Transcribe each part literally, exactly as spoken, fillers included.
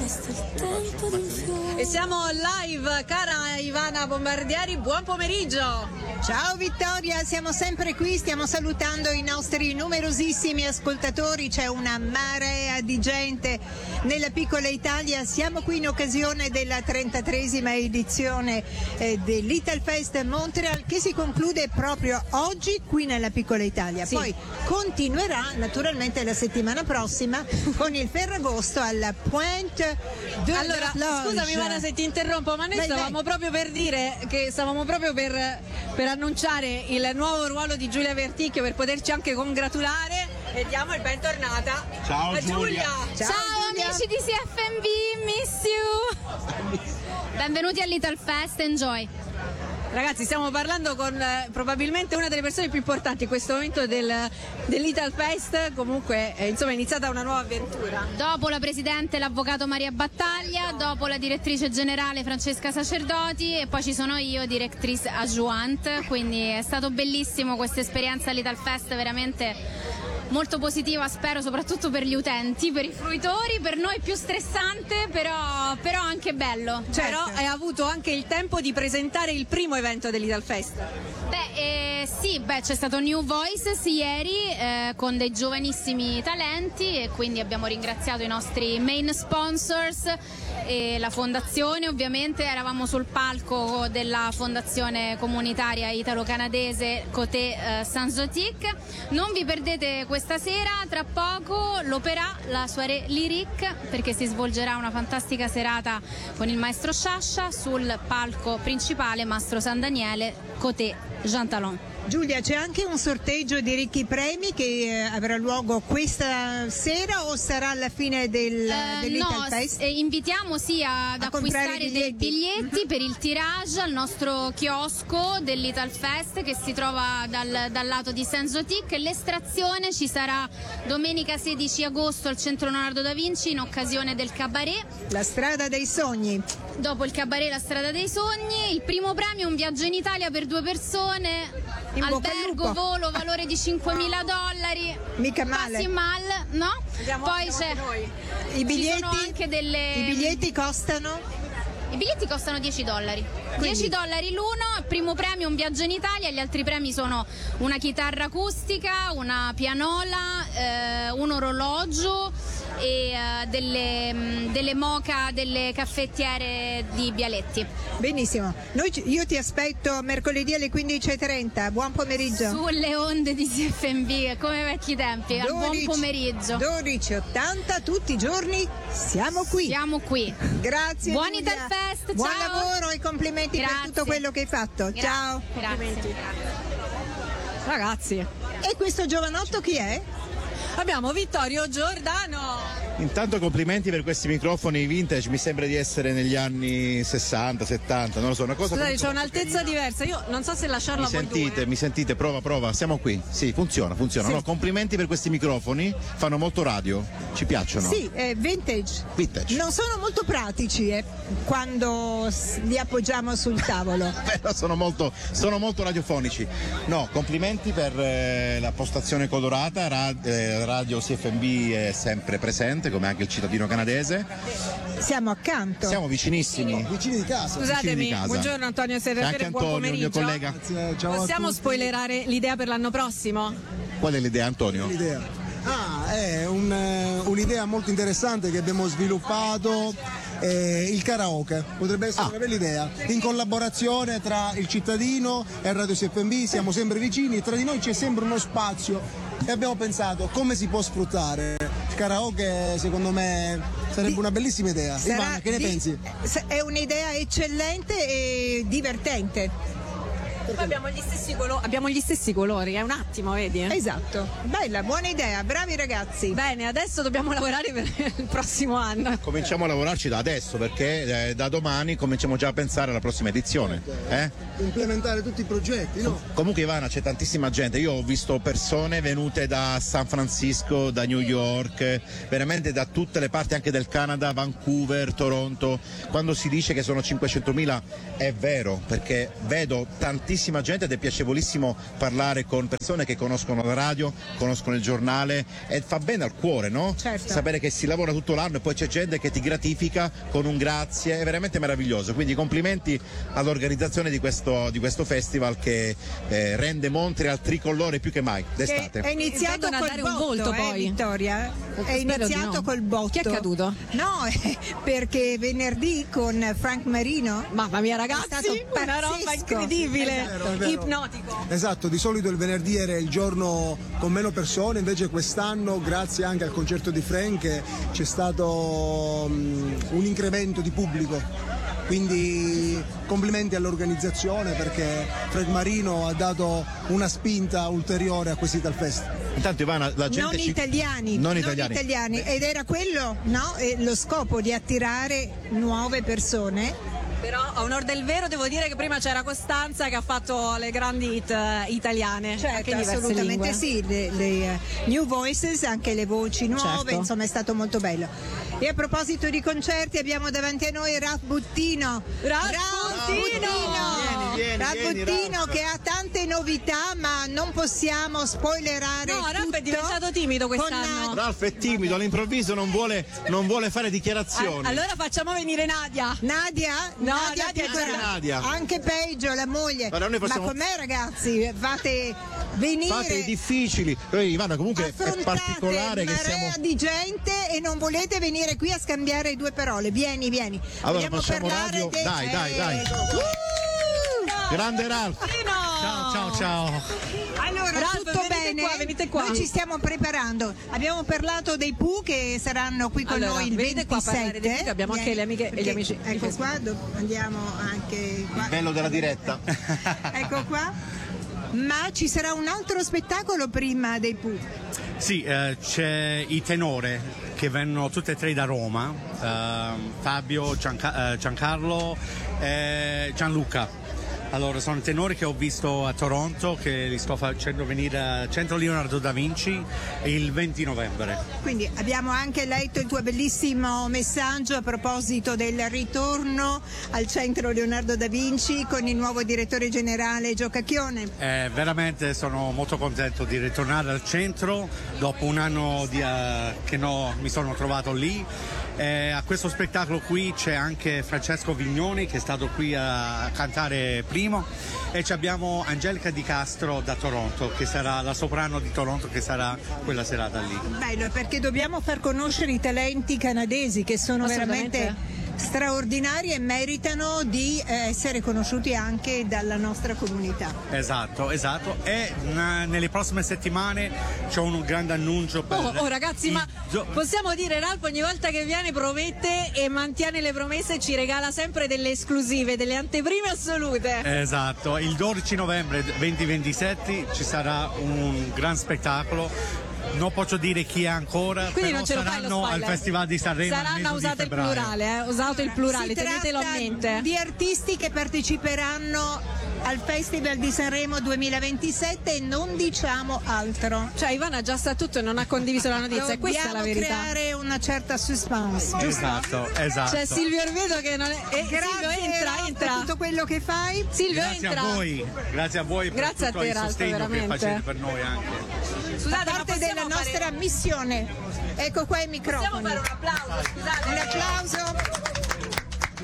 E siamo live, cara Ivana Bombardieri, buon pomeriggio. Ciao Vittoria, siamo sempre qui, stiamo salutando i nostri numerosissimi ascoltatori, c'è una marea di gente nella piccola Italia, siamo qui in occasione della trentatreesima edizione eh, dell'Italfest Montreal che si conclude proprio oggi qui nella piccola Italia, sì. Poi continuerà naturalmente la settimana prossima con il Ferragosto alla Pointe de Allora, la scusami Ivana se ti interrompo, ma noi Vai, stavamo vai. proprio per dire che stavamo proprio per, per annunciare il nuovo ruolo di Giulia Verticchio per poterci anche congratulare e diamo il bentornata Ciao a Giulia. Giulia. Ciao, Ciao, Giulia. amici di C F M B, miss you. Benvenuti all'Italfest, enjoy. Ragazzi, stiamo parlando con eh, probabilmente una delle persone più importanti in questo momento del, dell'Italfest, comunque eh, insomma è iniziata una nuova avventura. Dopo la presidente, l'avvocato Maria Battaglia, dopo la direttrice generale Francesca Sacerdoti e poi ci sono io, direttrice adjointe, quindi è stato bellissimo questa esperienza all'Italfest, veramente molto positiva, spero soprattutto per gli utenti, per i fruitori, per noi più stressante, però, però anche bello. Certo. Però, Però hai avuto anche il tempo di presentare il primo evento dell'Italfest. Beh, eh, sì, beh, c'è stato New Voices ieri eh, con dei giovanissimi talenti e quindi abbiamo ringraziato i nostri main sponsors e la fondazione, ovviamente eravamo sul palco della fondazione comunitaria italo-canadese Côté eh, Sanzotic. Non vi perdete questa sera, tra poco l'opera, la soirée lyrique, perché si svolgerà una fantastica serata con il maestro Sciascia sul palco principale Mastro San Daniele Côté Jean Talon. Giulia, c'è anche un sorteggio di ricchi premi che eh, avrà luogo questa sera o sarà alla fine del, Eh, dell'Italfest? no, eh, invitiamo sì ad A comprare acquistare i dei biglietti. biglietti Mhm. per il tirage al nostro chiosco dell'Italfest che si trova dal, dal lato di Senzotic. L'estrazione ci sarà domenica sedici agosto al centro Leonardo da Vinci in occasione del cabaret. La strada dei sogni. Dopo il cabaret La Strada dei Sogni, il primo premio è un viaggio in Italia per due persone, In bocca al albergo, lupo. volo, valore di cinquemila dollari. Mica male. Passi mal, no? Andiamo- Poi andiamo c'è anche noi. I ci biglietti, sono anche delle I biglietti costano? I biglietti costano dieci dollari. dieci dollari l'uno, primo premio un viaggio in Italia, gli altri premi sono una chitarra acustica, una pianola, eh, un orologio e eh, delle, mh, delle moca, delle caffettiere di Bialetti. Benissimo. Noi ci- io ti aspetto mercoledì alle quindici e trenta. Buon pomeriggio. Sulle onde di C F M B, come ai vecchi tempi. Al buon dodici pomeriggio. dodici ottanta tutti i giorni siamo qui. Siamo qui. Grazie. Buon Giulia. Italfest, Buon ciao. lavoro e complimenti Grazie. per tutto quello che hai fatto. Grazie. Ciao. Grazie. Ragazzi, E questo giovanotto chi è? abbiamo Vittorio Giordano. Intanto complimenti per questi microfoni vintage, mi sembra di essere negli anni sessanta, settanta, non lo so, una cosa Scusate, comunque c'è molto un'altezza carina. diversa, io non so se lasciarlo Mi a voi sentite, due. mi sentite, prova, prova, siamo qui. Sì, funziona, funziona. Sì. No, complimenti per questi microfoni, fanno molto radio, ci piacciono. Sì, è vintage. Vintage. Non sono molto pratici eh, quando s- li appoggiamo sul tavolo. Però sono molto, sono molto radiofonici. No, complimenti per eh, la postazione colorata, ra- eh, Radio C F M B è sempre presente, come anche il cittadino canadese. Siamo accanto. Siamo vicinissimi. Vicini di casa. vicini Scusatemi, di casa. buongiorno Antonio C'è Serratore, anche buon Antonio, il mio pomeriggio. collega. Grazie, ciao a Possiamo tutti. spoilerare l'idea per l'anno prossimo? Qual è l'idea, Antonio? L'idea. Ah, è un, eh, un'idea molto interessante che abbiamo sviluppato, eh, il karaoke, potrebbe essere Ah. una bella idea, in collaborazione tra il cittadino e Radio C F M B, siamo sempre vicini, tra di noi c'è sempre uno spazio e abbiamo pensato come si può sfruttare. Il karaoke secondo me sarebbe Di- una bellissima idea. Sarà Ivana, che ne di- pensi? s- È un'idea eccellente e divertente. Poi abbiamo gli stessi colori, abbiamo gli stessi colori, è un attimo, vedi? Esatto. Bella, buona idea, bravi ragazzi. Bene, adesso dobbiamo lavorare per il prossimo anno. Cominciamo a lavorarci da adesso perché eh, da domani cominciamo già a pensare alla prossima edizione. Eh? Implementare tutti i progetti, no? Comunque Ivana, c'è tantissima gente, io ho visto persone venute da San Francisco, da New York, veramente da tutte le parti anche del Canada, Vancouver, Toronto. Quando si dice che sono cinquecentomila è vero, perché vedo tantissime tantissima gente ed è piacevolissimo parlare con persone che conoscono la radio, conoscono il giornale e fa bene al cuore, no? Certo. Sapere che si lavora tutto l'anno e poi c'è gente che ti gratifica con un grazie, è veramente meraviglioso. Quindi complimenti all'organizzazione di questo, di questo festival che eh, rende Montreal tricolore più che mai d'estate. È iniziato Vengono a col dare un botto, volto, eh, poi. Vittoria. È Spero di iniziato no. col botto. Chi è caduto? No, perché venerdì con Frank Marino. Mamma mia ragazzi, È stato una roba pazzesco. incredibile, Esatto. È vero, è vero. ipnotico. Esatto, di solito il venerdì era il giorno con meno persone, invece quest'anno, grazie anche al concerto di Frank, c'è stato um, un incremento di pubblico. Quindi complimenti all'organizzazione perché Frank Marino ha dato una spinta ulteriore a questo Italfest. Intanto Ivana, la gente Non ci- italiani, non non italiani. italiani. Ed era quello, no? Eh, lo scopo di attirare nuove persone. Però a onor del vero devo dire che prima c'era Costanza che ha fatto le grandi hit eh, italiane, anche Certo, in diverse assolutamente lingue. sì, le, le, uh, new voices, anche le voci nuove, Certo. insomma è stato molto bello. E a proposito di concerti abbiamo davanti a noi Ralph Buttino. Ralph Buttino! Vieni, vieni, Ralph vieni, Buttino Ralph. che ha tante novità ma non possiamo spoilerare No, Ralph tutto è diventato timido quest'anno. con, Ralph è timido, all'improvviso non vuole, non vuole fare Ah, dichiarazioni. allora facciamo venire Nadia. Nadia? No, Nadia, Nadia piccola- c'è Nadia. Anche peggio, la moglie. Allora noi possiamo- Ma com'è ragazzi? Fate venire. Fate i difficili. Noi, Ivana, comunque è affrontate particolare che marea siamo. di gente e non volete venire qui a scambiare due parole. Vieni, vieni. Allora, Vogliamo facciamo parlare radio? de- Dai, dai, dai. Uh! Grande Ralph. Ciao, Ciao, ciao. Allora, Ralph, tutto venite bene? qua, venite qua. Noi ci stiamo preparando. Abbiamo parlato dei Pooh che saranno qui con Allora, noi il venite qua a parlare ventisette. dei Pooh, che abbiamo anche Vieni, le amiche e gli perché- amici di Ecco Facebook. qua, do- andiamo anche qua. Bello della diretta. Ecco qua. Ma ci sarà un altro spettacolo prima dei Pooh. Sì, eh, c'è i tenore che vengono tutte e tre da Roma, ehm, Fabio, Gianca- eh, Giancarlo e Gianluca. Allora, sono tenori che ho visto a Toronto, che li sto facendo venire al Centro Leonardo da Vinci il venti novembre. Quindi abbiamo anche letto il tuo bellissimo messaggio a proposito del ritorno al Centro Leonardo da Vinci con il nuovo direttore generale Gio Cacchione. Eh, veramente sono molto contento di ritornare al centro dopo un anno di, eh, che no, mi sono trovato lì. Eh, a questo spettacolo qui c'è anche Francesco Vignoni che è stato qui a cantare primo e ci abbiamo Angelica Di Castro da Toronto che sarà la soprano di Toronto che sarà quella serata lì. Bello, perché dobbiamo far conoscere i talenti canadesi che sono Assolutamente. veramente straordinari e meritano di eh, essere conosciuti anche dalla nostra comunità. Esatto, esatto. E na- nelle prossime settimane c'è un grande annuncio per Oh, oh, ragazzi, i ma gio- possiamo dire Ralph ogni volta che viene promette e mantiene le promesse e ci regala sempre delle esclusive, delle anteprime assolute. Esatto, il dodici novembre duemilaventisette ci sarà un gran spettacolo. Non posso dire chi è ancora, Quindi però non ce lo fai lo saranno al spoiler. Festival di Sanremo. al Saranno mese di usate il febbraio. plurale, eh? Usato il plurale, Si tenetelo a tratta mente. di artisti che parteciperanno al Festival di Sanremo duemilaventisette e non diciamo altro. Cioè Ivana già sa tutto e non ha condiviso la notizia, e questa è la Dobbiamo verità. creare una certa suspense. giusto? Esatto, esatto. C'è Silvio Orvedo che non è. Eh, Grazie Silvio, entra, Ralph, entra. per tutto quello che fai. Silvio, Grazie entra. a voi, grazie a voi per Grazie a tutto te, il Ralph, sostegno che veramente. facete per noi anche. Fa Scusate, ma parte possiamo della fare- nostra missione. Ecco qua i Possiamo microfoni. fare un applauso, scusate. Un applauso.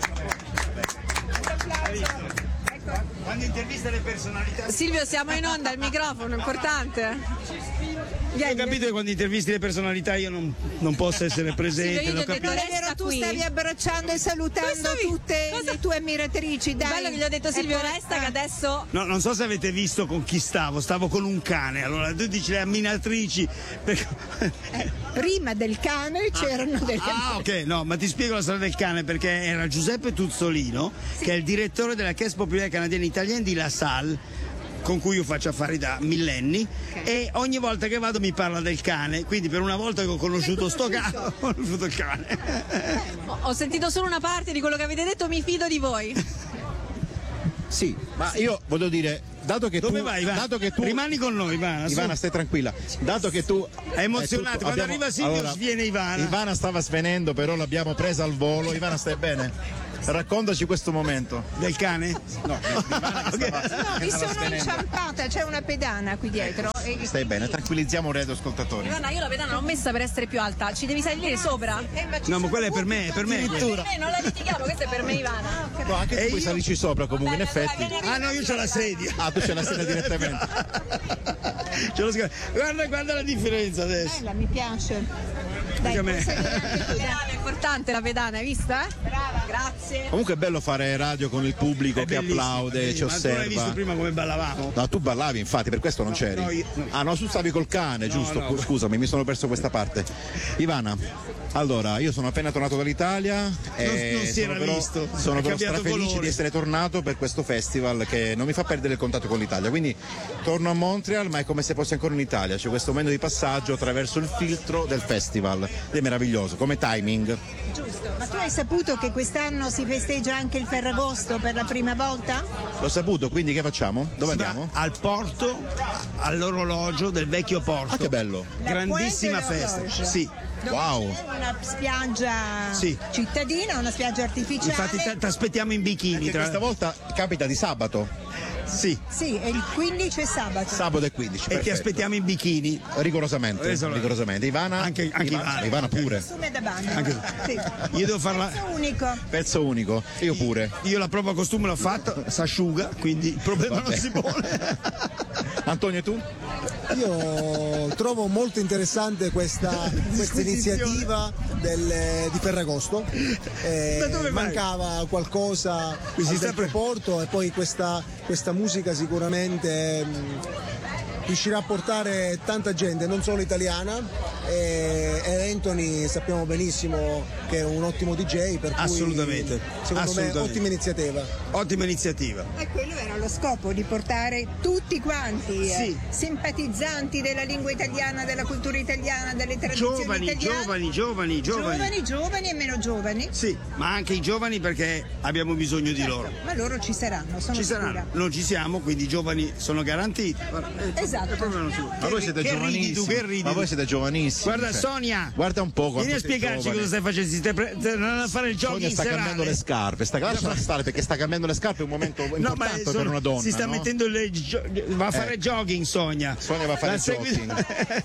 Quando intervista le personalità. Silvio, siamo in onda, il microfono è importante. Ho Vieni, capito che quando intervisti le personalità io non, non posso essere presente. Silvio, io l'ho ti ho detto, capito. Non è vero, resta tu qui. stavi abbracciando e salutando Cosa vi- tutte cosa- le tue ammiratrici. Dai. Bello che gli ho detto Silvio E poi- resta, che ah. adesso. No, non so se avete visto con chi stavo, stavo con un cane, allora tu dici le amminatrici. perché- Eh, prima del cane c'erano delle. Ah, ok, no, ma ti spiego la storia del cane perché era Giuseppe Tuzzolino, che è il direttore della Caisse Populaire Canadienne Italienne di La Salle, con cui io faccio affari da millenni, e ogni volta che vado mi parla del cane, quindi per una volta che ho conosciuto sto cane, ho conosciuto il cane. Ho ho sentito solo una parte di quello che avete detto, mi fido di voi. Sì, ma io voglio dire, dato che Dove tu, vai, Ivana? dato che tu Rimani con noi, Ivana. su. Ivana, stai tranquilla. Dato che tu È emozionata. tutto- Quando abbiamo- arriva Silvio allora, sviene Ivana. Ivana stava svenendo, però l'abbiamo presa al volo. Ivana, stai bene? Raccontaci questo momento. Del cane? No, di Ivana che stava, No, che mi stava sono svenendo. inciampata, c'è una pedana qui dietro. e- Stai bene, tranquillizziamo i radioascoltatori. Ivana, io la pedana l'ho messa per essere più alta, ci devi salire sopra. Eh, ma ci No, ma sono quella è per me, è per me. Addirittura. Eh, non la litighiamo, questa è per me Ivana. No, anche tu E puoi io- salirci sopra comunque, in Bene, allora, effetti. vieni- Ah no, io c'ho la sedia. Ah, tu c'è la sedia direttamente. Ce l'ho scritto. Guarda, guarda la differenza adesso. Bella, mi piace. Dai, Anche a me. puoi salire anche tu, dai. Pedana, è importante la pedana, hai visto? Eh? Brava, grazie. Comunque è bello fare radio con il pubblico È che bellissimo, applaude, ci bellissimo. Ma tu l'hai visto osserva. prima come ballavamo? No, tu ballavi infatti, per questo non c'eri. no, io- no. Ah no, tu stavi col cane, giusto? no. Scusami, mi sono perso questa parte. Ivana, allora, io sono appena tornato dall'Italia e Non- non si sono era però, visto. sono È però cambiato strafelice colore. di essere tornato per questo festival che non mi fa perdere il contatto con l'Italia. Quindi torno a Montreal, ma è come se fossi ancora in Italia. C'è questo momento di passaggio attraverso il filtro del festival. Ed è meraviglioso, come timing. Giusto. Ma tu hai saputo che quest'anno si festeggia anche il Ferragosto per la prima volta? L'ho saputo, quindi che facciamo? Dove Si va andiamo? al porto, all'orologio del vecchio porto. Ah, che bello. Grandissima Pointe festa. d'Orologio. Sì. Dove Wow. c'è una spiaggia Sì. cittadina, una spiaggia artificiale. Infatti ti aspettiamo in bikini. Che Tra... questa volta capita di sabato. Sì. Sì, e il quindici è sabato. Sabato e quindici. E ti perfetto. aspettiamo in bikini. Rigorosamente, Esatto. rigorosamente. Ivana, Anche- anche Ivana. Ivana pure. Costume da bagno. Anche- Sì. Io devo farla. Pezzo unico. Pezzo unico. Io pure. Io la prova costume l'ho fatta, si asciuga, quindi il problema Vabbè. non si pone. Antonio, tu? Io trovo molto interessante questa, questa iniziativa del- di Ferragosto. Eh, Da dove vai? mancava qualcosa Qui si al sta vecchio pre- porto e poi questa, questa musica sicuramente mh, riuscirà a portare tanta gente, non solo italiana. E, e Anthony sappiamo benissimo che è un ottimo D J, per cui Assolutamente, secondo assolutamente. me ottima iniziativa. Ottima iniziativa. E quello era lo scopo, di portare tutti quanti, eh, Sì. simpatizzanti della lingua italiana, della cultura italiana, delle tradizioni Giovani, italiane. giovani, giovani, giovani. giovani, giovani e meno giovani. Sì, ma anche i giovani perché abbiamo bisogno di loro. Ma loro ci saranno, sono Ci sicura. saranno, non ci siamo, quindi i giovani sono garantiti. Esatto. È proprio non si- Ma voi siete che ridi giovanissimi. tu, che ridi Ma voi tu? siete giovanissimi. Guarda cioè. Sonia, Guarda un po' quanto vieni a sei spiegarci giovane. cosa stai facendo, si stai pre- stai andando a fare il Sonia jogging sta cambiando serale. le scarpe, sta, lasciala stare perché sta cambiando le scarpe, è un momento No, ma importante sono- per una donna. si sta no? mettendo le gio- va a fare Eh. jogging Sonia. Sonia va a fare La segui- jogging.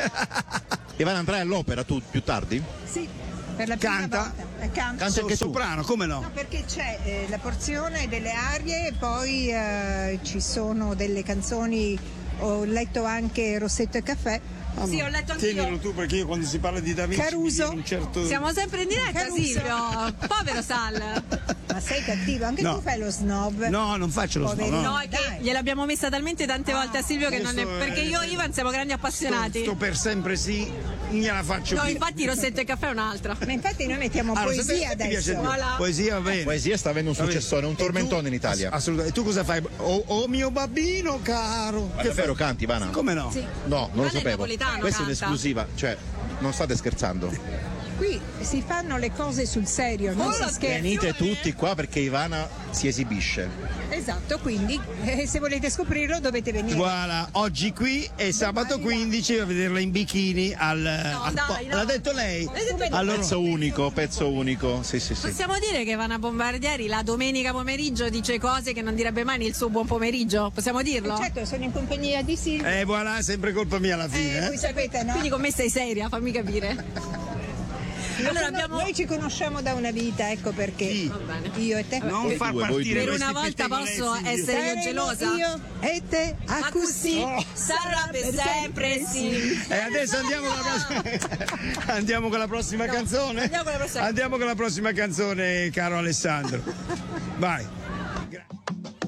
Ivana, andrai all'opera tu più tardi? Sì, per la prima Canta? volta. Eh, canta. Canta So- anche tu? soprano, come No, no? perché c'è eh, la porzione delle arie e poi eh, ci sono delle canzoni, ho letto anche Rossetto e Caffè. Sì, ho letto anch'io. Tienilo tu perché io quando si parla di Da Vinci Caruso. mi viene un certo... Siamo sempre in diretta, Caruso. Silvio. Povero Sal. Ma sei cattivo, anche No. tu fai lo snob. No, non faccio lo snob, Poverino. no. No, è che Dai. gliel'abbiamo messa talmente tante volte a Silvio che io non è. sto- Perché io e Ivan siamo grandi appassionati. Sto per sempre sì, non gliela faccio No, più. infatti Rossetto e Caffè è un'altra. Ma infatti noi mettiamo Ah, lo poesia sapete che ti piace adesso. di più? Voilà. Poesia va bene. Poesia sta avendo un Va bene. successore, un E tu? tormentone in Italia. Ass- assolutamente. E tu cosa fai? Oh, oh mio babbino caro. Ma davvero canti, Ivana? Come no? Sì. No, non lo Ivana è sapevo. napoletano, Questa è canta. un'esclusiva, cioè non state scherzando. Qui si fanno le cose sul serio, non si scherza. Venite tutti qua perché Ivana si esibisce. Esatto, quindi eh, se volete scoprirlo dovete venire. Guarda, oggi qui e sabato quindici a vederla in bikini al, al dai, po- no. l'ha detto lei? Costume da Allora, Pezzo unico, pezzo unico. Sì, sì, sì. Possiamo dire che Ivana Bombardieri la domenica pomeriggio dice cose che non direbbe mai nel suo buon pomeriggio? Possiamo dirlo? Certo, sono in compagnia di Silvio. eh voilà, è sempre colpa mia alla Eh, fine. voi Eh? sapete, no? Quindi con me sei seria, fammi capire. Allora No, abbiamo. Noi ci conosciamo da una vita, ecco perché. Sì. Va bene. Io e te. Non Voi far due, voi partire due. Per questi una volta pettegolezzi posso di- essere io Saremo gelosa? Io e te a Ma così. così sarà per sempre sì. E adesso andiamo con la prossima, andiamo con la prossima No, canzone? andiamo con la prossima Andiamo con la prossima canzone, caro Alessandro. Vai. Gra-